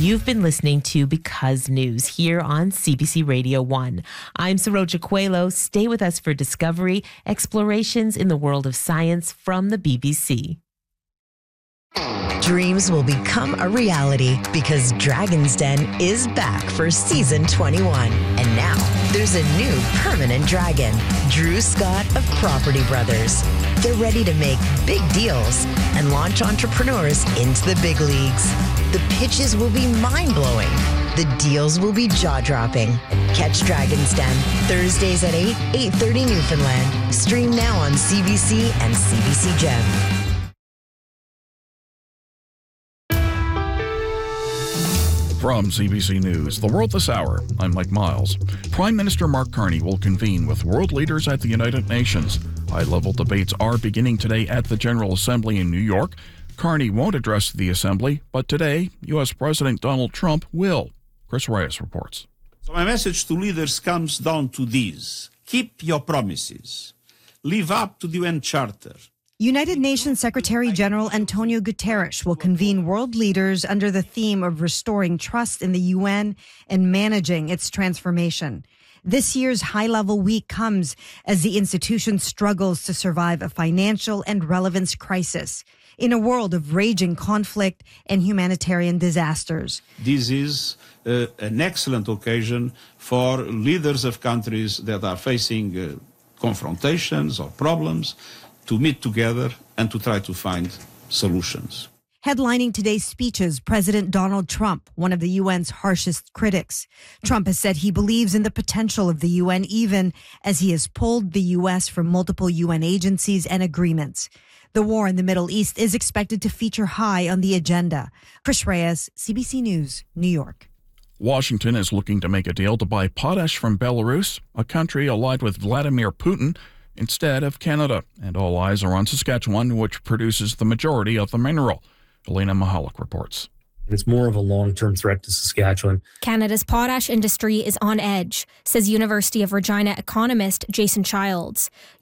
You've been listening to Because News here on CBC Radio 1. I'm Saroja Coelho. Stay with us for Discovery, explorations in the world of science from the BBC. Dreams will become a reality because Dragon's Den is back for season 21. And now there's a new permanent dragon, Drew Scott of Property Brothers. They're ready to make big deals and launch entrepreneurs into the big leagues. The pitches will be mind-blowing. The deals will be jaw-dropping. Catch Dragon's Den Thursdays at 8:30 Newfoundland. Stream now on CBC and CBC Gem. From CBC News, The World This Hour, I'm Mike Miles. Prime Minister Mark Carney will convene with world leaders at the United Nations. High-level debates are beginning today at the General Assembly in New York. Carney won't address the Assembly, but today, U.S. President Donald Trump will. Chris Reyes reports. So my message to leaders comes down to these. Keep your promises. Live up to the UN Charter. United Nations Secretary General Antonio Guterres will convene world leaders under the theme of restoring trust in the UN and managing its transformation. This year's high-level week comes as the institution struggles to survive a financial and relevance crisis in a world of raging conflict and humanitarian disasters. This is an excellent occasion for leaders of countries that are facing confrontations or problems to meet together and to try to find solutions. Headlining today's speeches, President Donald Trump, one of the UN's harshest critics. Trump has said he believes in the potential of the UN, even as he has pulled the U.S. from multiple UN agencies and agreements. The war in the Middle East is expected to feature high on the agenda. Chris Reyes, CBC News, New York. Washington is looking to make a deal to buy potash from Belarus, a country allied with Vladimir Putin, instead of Canada. And all eyes are on Saskatchewan, which produces the majority of the mineral. Elena Mahalik reports. It's more of a long-term threat to Saskatchewan. Canada's potash industry is on edge, says University of Regina economist Jason Childs.